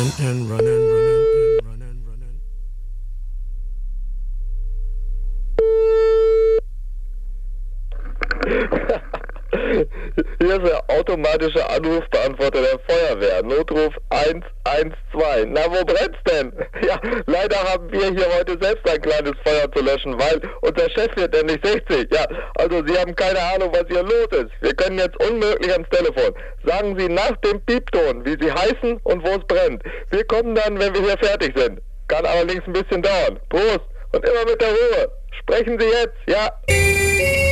and run and run and run and run and. Hier ist der automatische Anrufbeantworter der Feuerwehr. Notruf 112. Na, wo brennt's denn? Ja, leider haben wir hier heute selbst ein kleines Feuer zu löschen, weil unser Chef wird nämlich 60. Ja, also Sie haben keine Ahnung, was hier los ist. Wir können jetzt unmöglich ans Telefon. Sagen Sie nach dem Piepton, wie Sie heißen und wo es brennt. Wir kommen dann, wenn wir hier fertig sind. Kann allerdings ein bisschen dauern. Prost und immer mit der Ruhe. Sprechen Sie jetzt, ja.